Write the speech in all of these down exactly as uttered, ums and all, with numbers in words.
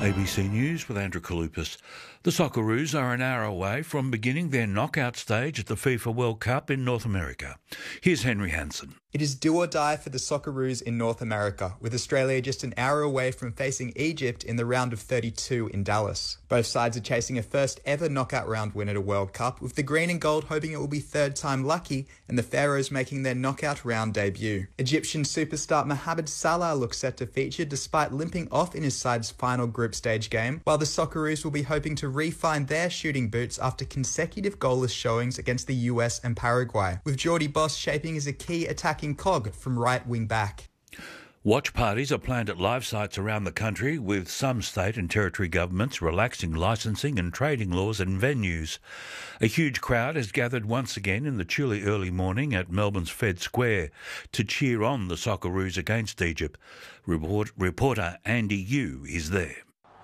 A B C News with Andrew Kalupas. The Socceroos are an hour away from beginning their knockout stage at the FIFA World Cup in North America. Here's Henry Hansen. It is do or die for the Socceroos in North America, with Australia just an hour away from facing Egypt in the round of thirty-two in Dallas. Both sides are chasing a first ever knockout round win at a World Cup, with the green and gold hoping it will be third time lucky and the Pharaohs making their knockout round debut. Egyptian superstar Mohamed Salah looks set to feature despite limping off in his side's final group stage game, while the Socceroos will be hoping to refine their shooting boots after consecutive goalless showings against the U S and Paraguay, with Geordie Boss shaping as a key attacking cog from right wing back. Watch parties are planned at live sites around the country, with some state and territory governments relaxing licensing and trading laws and venues. A huge crowd has gathered once again in the chilly early morning at Melbourne's Fed Square to cheer on the Socceroos against Egypt. Report, reporter Andy Yu is there.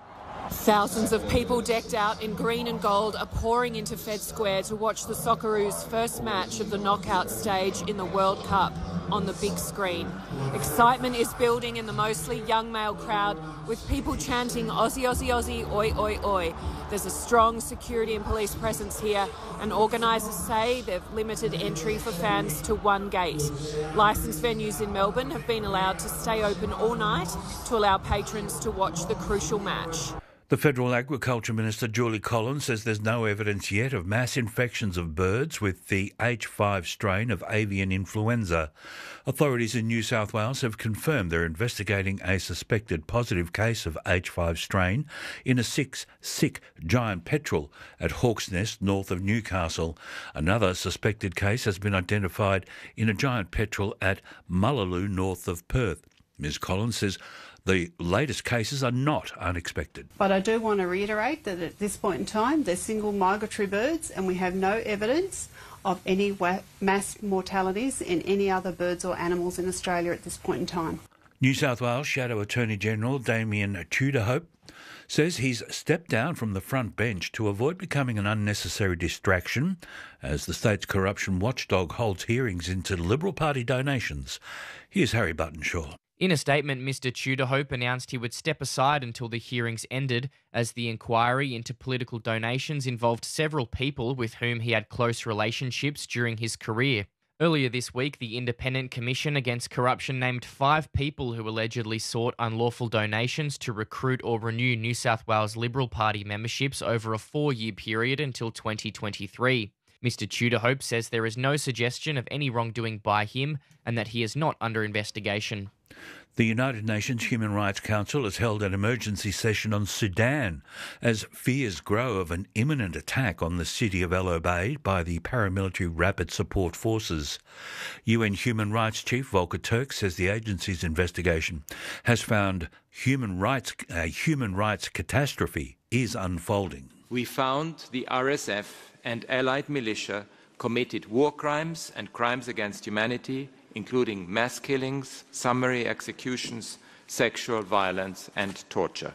Thousands of people decked out in green and gold are pouring into Fed Square to watch the Socceroos' first match of the knockout stage in the World Cup on the big screen. Excitement is building in the mostly young male crowd, with people chanting Aussie, Aussie, Aussie, oi, oi, oi. There's a strong security and police presence here, and organisers say they've limited entry for fans to one gate. Licensed venues in Melbourne have been allowed to stay open all night to allow patrons to watch the crucial match. The Federal Agriculture Minister, Julie Collins, says there's no evidence yet of mass infections of birds with the H five strain of avian influenza. Authorities in New South Wales have confirmed they're investigating a suspected positive case of H five strain in a six sick giant petrel at Hawk's Nest, north of Newcastle. Another suspected case has been identified in a giant petrel at Mullaloo, north of Perth. Miz Collins says the latest cases are not unexpected. But I do want to reiterate that at this point in time, they're single migratory birds and we have no evidence of any mass mortalities in any other birds or animals in Australia at this point in time. New South Wales Shadow Attorney-General Damien Tudorhope says he's stepped down from the front bench to avoid becoming an unnecessary distraction as the state's corruption watchdog holds hearings into Liberal Party donations. Here's Harry Buttonshaw. In a statement, Mister Tudorhope announced he would step aside until the hearings ended, as the inquiry into political donations involved several people with whom he had close relationships during his career. Earlier this week, the Independent Commission Against Corruption named five people who allegedly sought unlawful donations to recruit or renew New South Wales Liberal Party memberships over a four-year period until twenty twenty-three. Mister Tudorhope says there is no suggestion of any wrongdoing by him and that he is not under investigation. The United Nations Human Rights Council has held an emergency session on Sudan as fears grow of an imminent attack on the city of El Obeid by the paramilitary Rapid Support Forces. U N Human Rights Chief Volker Turk says the agency's investigation has found human rights, a human rights catastrophe is unfolding. We found the R S F and allied militia committed war crimes and crimes against humanity, including mass killings, summary executions, sexual violence and torture.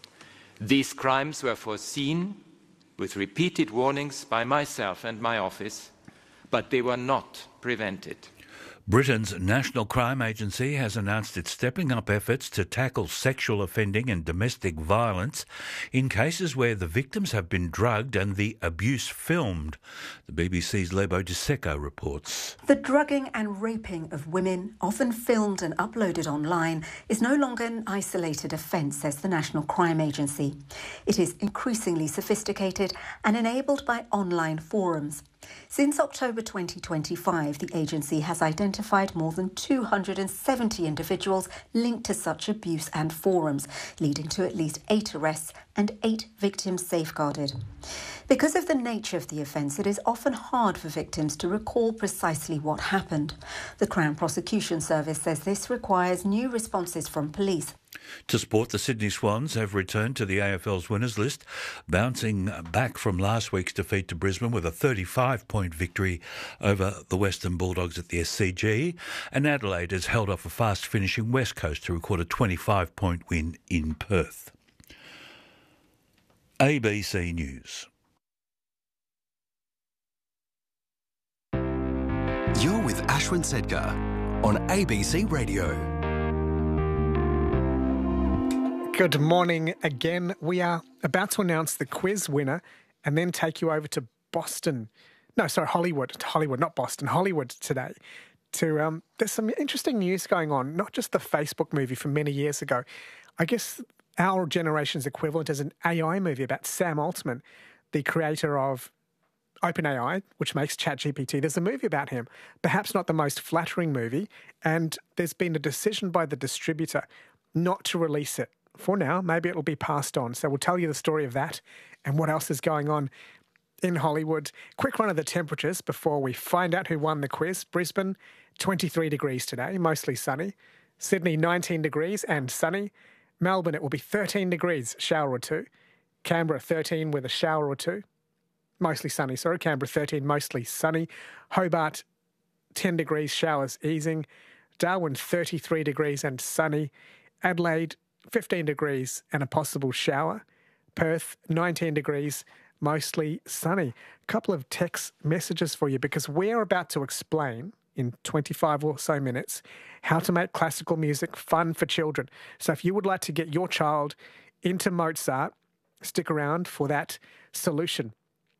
These crimes were foreseen with repeated warnings by myself and my office, but they were not prevented. Britain's National Crime Agency has announced it's stepping up efforts to tackle sexual offending and domestic violence in cases where the victims have been drugged and the abuse filmed. The B B C's Lebo Diseko reports. The drugging and raping of women, often filmed and uploaded online, is no longer an isolated offence, says the National Crime Agency. It is increasingly sophisticated and enabled by online forums. Since October twenty twenty-five, the agency has identified more than two hundred seventy individuals linked to such abuse and forums, leading to at least eight arrests and eight victims safeguarded. Because of the nature of the offence, it is often hard for victims to recall precisely what happened. The Crown Prosecution Service says this requires new responses from police. To sport, the Sydney Swans have returned to the A F L's winners list, bouncing back from last week's defeat to Brisbane with a thirty-five point victory over the Western Bulldogs at the S C G, and Adelaide has held off a fast-finishing West Coast to record a twenty-five point win in Perth. A B C News. You're with Ashwin Sedgar on A B C Radio. Good morning again. We are about to announce the quiz winner and then take you over to Boston. No, sorry, Hollywood. Hollywood, not Boston. Hollywood today. To um, there's some interesting news going on, not just the Facebook movie from many years ago. I guess our generation's equivalent is an A I movie about Sam Altman, the creator of OpenAI, which makes ChatGPT. There's a movie about him, perhaps not the most flattering movie, and there's been a decision by the distributor not to release it. For now, maybe it'll be passed on. So we'll tell you the story of that and what else is going on in Hollywood. Quick run of the temperatures before we find out who won the quiz. Brisbane, twenty-three degrees today, mostly sunny. Sydney, nineteen degrees and sunny. Melbourne, it will be thirteen degrees, shower or two. Canberra, thirteen with a shower or two. Mostly sunny, sorry. Canberra, thirteen, mostly sunny. Hobart, ten degrees, showers easing. Darwin, thirty-three degrees and sunny. Adelaide, fifteen degrees and a possible shower. Perth, nineteen degrees, mostly sunny. A couple of text messages for you because we're about to explain in twenty-five or so minutes how to make classical music fun for children. So if you would like to get your child into Mozart, stick around for that solution.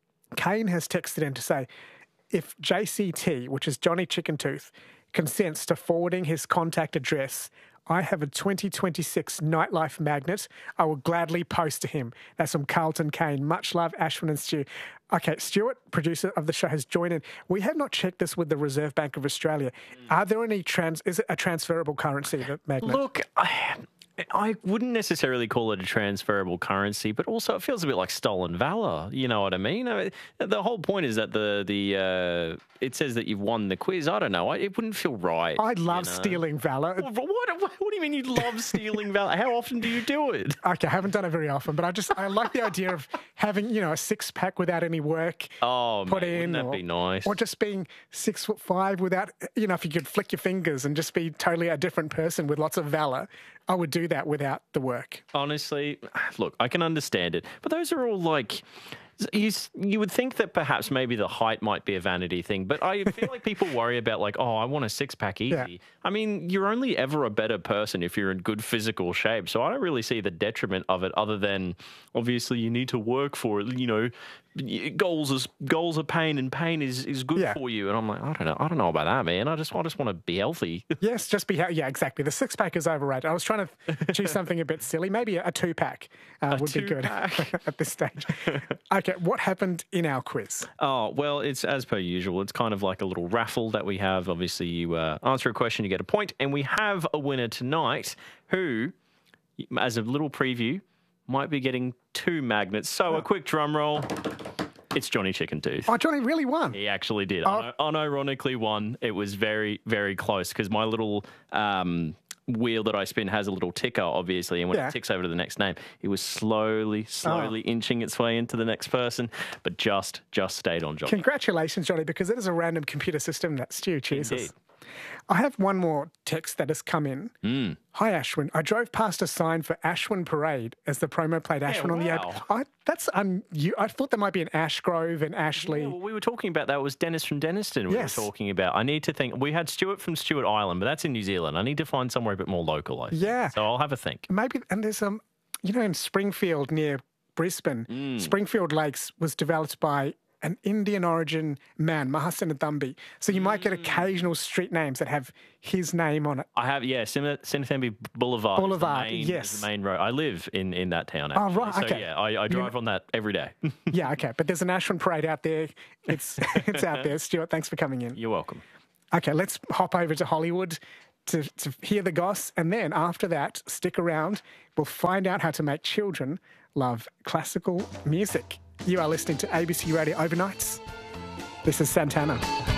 Kane has texted in to say, if J C T, which is Johnny Chickentooth, consents to forwarding his contact address, I have a twenty twenty-six nightlife magnet I will gladly post to him. That's from Carlton Kane. Much love, Ashwin and Stu. Okay, Stuart, producer of the show, has joined in. We have not checked this with the Reserve Bank of Australia. Are there any trans... Is it a transferable currency, the magnet? Look, I, I wouldn't necessarily call it a transferable currency, but also it feels a bit like stolen valor. You know what I mean? I mean the whole point is that the the uh, it says that you've won the quiz. I don't know. I, it wouldn't feel right. I love you know? stealing valor. What, what, what, what do you mean you love stealing valor? How often do you do it? Okay, I haven't done it very often, but I just I like the idea of having, you know, a six pack without any work oh, put mate, in. Wouldn't that or, be nice? Or just being six foot five without, you know, if you could flick your fingers and just be totally a different person with lots of valor. I would do that without the work. Honestly, look, I can understand it, but those are all like... You, you would think that perhaps maybe the height might be a vanity thing, but I feel like people worry about like, oh, I want a six-pack easy. Yeah. I mean, you're only ever a better person if you're in good physical shape, so I don't really see the detriment of it other than obviously you need to work for it. You know, goals is goals are pain and pain is, is good yeah. for you. And I'm like, I don't know. I don't know about that, man. I just, I just want to be healthy. Yes, just be, yeah, exactly. The six-pack is overrated. I was trying to choose something a bit silly. Maybe a two-pack uh, would be good at this stage. Okay. What happened in our quiz? Oh, well, it's as per usual. It's kind of like a little raffle that we have. Obviously, you uh, answer a question, you get a point, and we have a winner tonight who, as a little preview, might be getting two magnets. So oh. a quick drum roll. It's Johnny Chickentooth. Oh, Johnny really won. He actually did. Oh. Unironically won. It was very, very close because my little... Um, wheel that I spin has a little ticker, obviously, and when yeah. it ticks over to the next name, it was slowly, slowly oh. inching its way into the next person, but just, just stayed on Johnny. Congratulations, Johnny, because it is a random computer system. That's Stu. Cheers. Indeed. I have one more text that has come in. Mm. Hi, Ashwin. I drove past a sign for Ashwin Parade as the promo played Ashwin yeah, on wow. the ad. I, that's um, you, I thought there might be an Ashgrove and Ashley. Yeah, well, we were talking about that. It was Dennis from Denniston we yes. were talking about. I need to think. We had Stuart from Stewart Island, but that's in New Zealand. I need to find somewhere a bit more local, I think. Yeah. So I'll have a think. Maybe, and there's, um, you know, in Springfield near Brisbane, mm. Springfield Lakes was developed by an Indian origin man, Mahasenathambi. So you might get occasional street names that have his name on it. I have, yeah, Sinnathamby Boulevard. Boulevard, is the main, yes. is the main road. I live in, in that town, actually. Oh, right, so, okay. yeah, I, I drive on that every day. Yeah, okay. But there's a Ashwin Parade out there. It's, it's out there. Stuart, thanks for coming in. You're welcome. Okay, let's hop over to Hollywood to, to hear the goss. And then after that, stick around. We'll find out how to make children love classical music. You are listening to A B C Radio Overnights. This is Santana.